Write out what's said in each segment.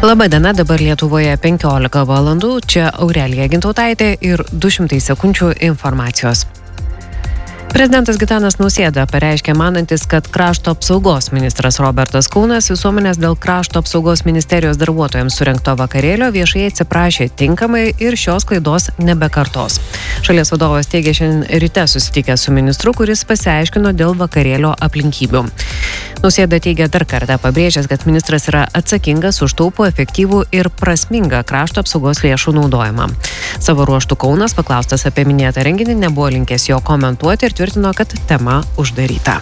Labadiena, dabar Lietuvoje 15 valandų, čia Aurelija Gintautaitė ir 200 sekundžių informacijos. Prezidentas Gitanas Nausėda pareiškė manantis, kad krašto apsaugos ministras Robertas Kaunas visuomenės dėl krašto apsaugos ministerijos darbuotojams surengto vakarėlio viešai atsiprašė tinkamai ir šios klaidos nebekartos. Šalies vadovas teigė šiandien ryte susitikęs su ministru, kuris pasiaiškino dėl vakarėlio aplinkybių. Nausėda teigia dar kartą pabrėžęs, kad ministras yra atsakingas už taupų, efektyvų ir prasmingą krašto apsaugos lėšų naudojimą. Savo ruožtu Kaunas, paklaustas apie minėtą renginį, nebuvo linkęs jo komentuoti ir tvirtino, kad tema uždaryta.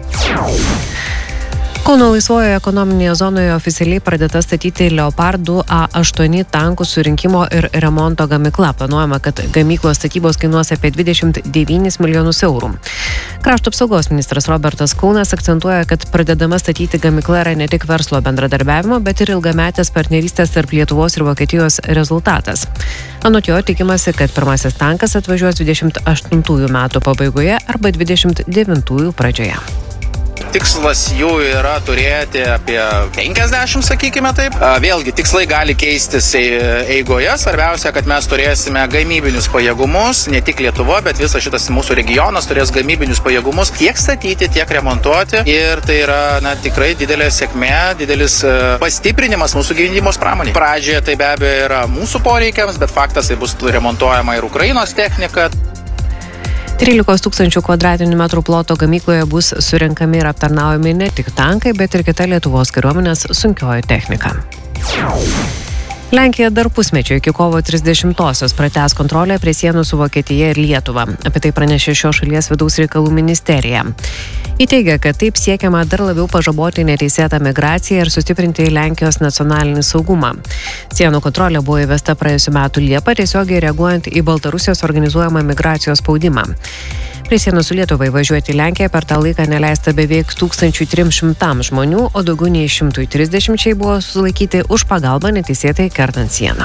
Kauno laisvojoje ekonominėje zonoje oficialiai pradėta statyti Leopard 2 A8 tankų surinkimo ir remonto gamykla. Planuojama, kad gamyklos statybos kainuos apie 29 milijonus eurų. Krašto apsaugos ministras Robertas Kaunas akcentuoja, kad pradedama statyti gamykla yra ne tik verslo bendradarbiavimo, bet ir ilgametės partnerystės tarp Lietuvos ir Vokietijos rezultatas. Anot jo tikimasi, kad pirmasis tankas atvažiuos 28 metų pabaigoje arba 29 pradžioje. Tikslas jų yra turėti apie 50, sakykime taip. Vėlgi, tikslai gali keistis eigoje. Svarbiausia, kad mes turėsime gamybinius pajėgumus, ne tik Lietuva, bet visas šitas mūsų regionas turės gamybinius pajėgumus tiek statyti, tiek remontuoti. Ir tai yra tikrai didelė sėkmė, didelis pastiprinimas mūsų gynybos pramonėje. Pradžioje tai be abejo yra mūsų poreikiams, bet faktas tai bus remontuojama ir Ukrainos technika. 13 000 kvadratinių metrų ploto gamykloje bus surenkami ir aptarnaujami ne tik tankai, bet ir kita Lietuvos kariuomenės sunkioji technika. Lenkija dar pusmečio iki kovo 30-osios pratęs kontrolę prie sienų su Vokietija ir Lietuva. Apie tai pranešė šios šalies vidaus reikalų ministerija. Ji teigia, kad taip siekiama dar labiau pažaboti neteisėtą migraciją ir sustiprinti Lenkijos nacionalinį saugumą. Sienų kontrolė buvo įvesta praėjusiu metu Liepą, tiesiogiai reaguojant į Baltarusijos organizuojamą migracijos spaudimą. Prie sienų su Lietuva įvažiuoti į Lenkiją per tą laiką neleista beveik 1300 žmonių, o daugiau nei 130 buvo sulaikyti už pagalbą neteisėtai kertant sieną.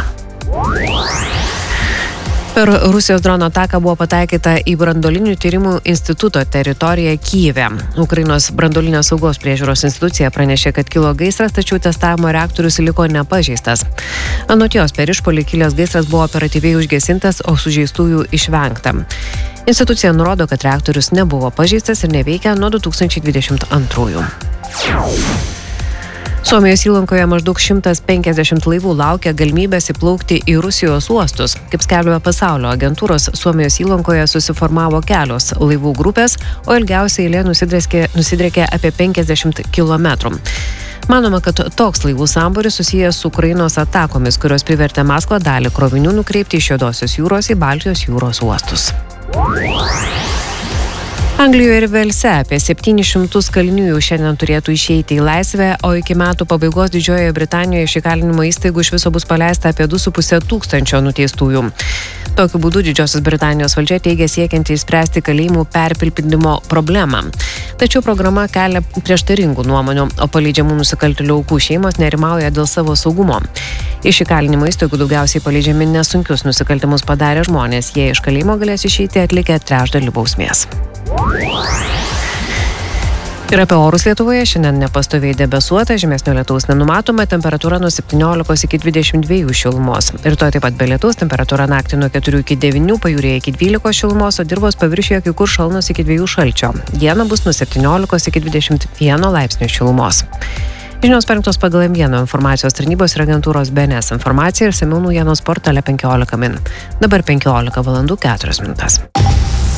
Per Rusijos drono ataką buvo pataikyta į branduolinių tyrimų instituto teritoriją Kyjive. Ukrainos branduolinės saugos priežiūros institucija pranešė, kad kilo gaisras, tačiau testavimo reaktorius liko nepažeistas. Anot jos, per išpuolį kilęs gaisras buvo operatyviai užgesintas, o sužeistųjų išvengta. Institucija nurodo, kad reaktorius nebuvo pažeistas ir neveikia nuo 2022. Suomijos įlankoje maždaug 150 laivų laukia galimybės įplaukti į Rusijos uostus. Kaip skelbia pasaulio agentūros, Suomijos įlankoje susiformavo kelios laivų grupės, o ilgiausia eilė nusidriekė apie 50 km. Manoma, kad toks laivų sambūris susijęs su Ukrainos atakomis, kurios privertė Maskvą dalį krovinių nukreipti iš Juodosios jūros į Baltijos jūros uostus. Anglijoje ir Velse apie 700 kalinių jau šiandien turėtų išeiti į laisvę, o iki metų pabaigos Didžiojoje Britanijoje iš įkalinimo įstaigų iš viso bus paleista apie 2,5 tūkstančio nuteistųjų. Tokiu būdu Didžiosios Britanijos valdžia teigia siekianti išspręsti kalėjimų perpildymo problemą. Tačiau programa kelia prieštaringų nuomonių, o paleidžiamų nusikaltėlių aukų šeimos nerimauja dėl savo saugumo. Iš įkalinimo įstaigų daugiausiai paleidžiami nesunkius nusikaltimus padarę žmonės. Jie iš kalėjimo galės išeiti atlikę trečdalį bausmės. Ir apie orus Lietuvoje šiandien nepastoviai debesuota, žemesnio lietaus nenumatoma, temperatūra nuo 17 iki 22 šilumos. Rytoj taip pat be lietaus, temperatūra naktį nuo 4 iki 9, pajūryje iki 12 šilumos, o dirvos paviršiuje kai kur šalnos iki 2 šalčio. Dieną bus nuo 17 iki 21 laipsnių šilumos. Žinios parengtos pagal M1 informacijos tarnybos ir agentūros BNS informaciją ir semiau naujienos portale 15 min. Dabar 15 valandų 4 minutės.